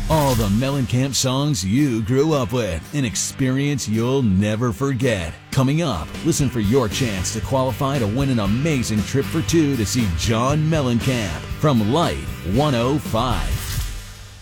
All the Mellencamp songs you grew up with. An experience you'll never forget. Coming up, listen for your chance to qualify to win an amazing trip for two to see John Mellencamp from Light 105.